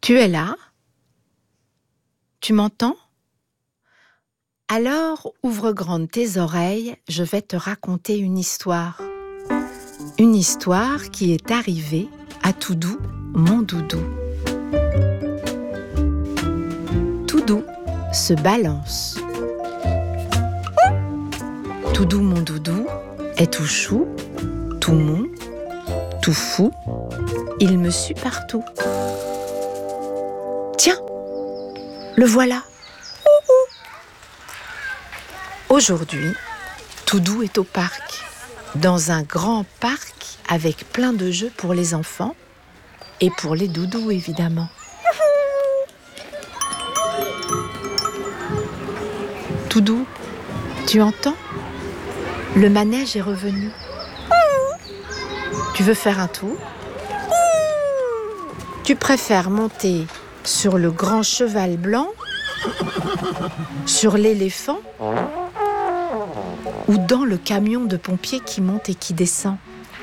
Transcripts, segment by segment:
Tu es là? Tu m'entends? Alors, ouvre grandes tes oreilles, je vais te raconter une histoire. Une histoire qui est arrivée à Toudou, mon doudou. Toudou se balance. Toudou, mon doudou, est tout chou, tout mou, tout fou. Il me suit partout. Tiens, le voilà. Aujourd'hui, Toudou est au parc, dans un grand parc avec plein de jeux pour les enfants et pour les doudous évidemment. Toudou, tu entends? Le manège est revenu. Tu veux faire un tour? Tu préfères monter sur le grand cheval blanc, sur l'éléphant ou dans le camion de pompiers qui monte et qui descend?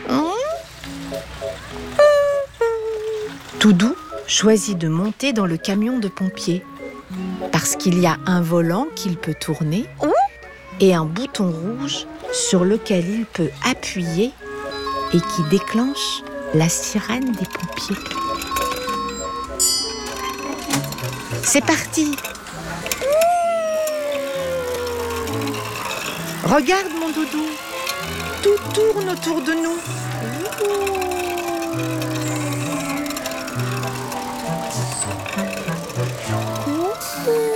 Toudou choisit de monter dans le camion de pompiers parce qu'il y a un volant qu'il peut tourner et un bouton rouge sur lequel il peut appuyer et qui déclenche la sirène des pompiers. C'est parti! Regarde mon doudou, tout tourne autour de nous.